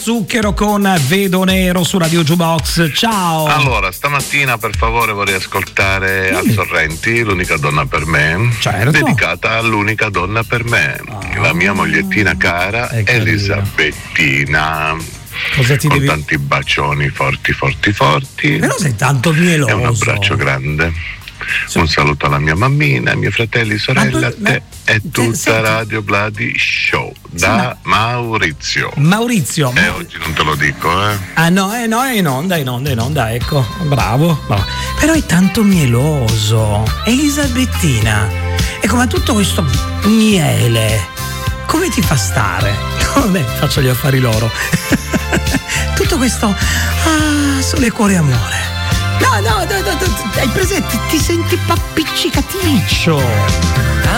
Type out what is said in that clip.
Zucchero con Vedo Nero su Radio Jukebox. Ciao. Allora, stamattina per favore vorrei ascoltare Al Sorrenti, L'unica donna per me, certo, dedicata all'unica donna per me, la mia mogliettina cara Elisabettina. Cosa ti con devi... tanti bacioni forti. Però sei tanto mieloso. E un abbraccio grande. Sì. Un saluto alla mia mammina, ai miei fratelli, sorelle, a te e tutta Radio Bloody Show da Maurizio. Maurizio. Oggi non te lo dico, Ah no, è in onda, ecco, bravo. Però è tanto mieloso. Elisabettina, ecco, ma tutto questo miele, come ti fa stare? Vabbè, faccio gli affari loro. Tutto questo, sole, cuore e amore. No, hai presente? Ti senti appiccicaticcio.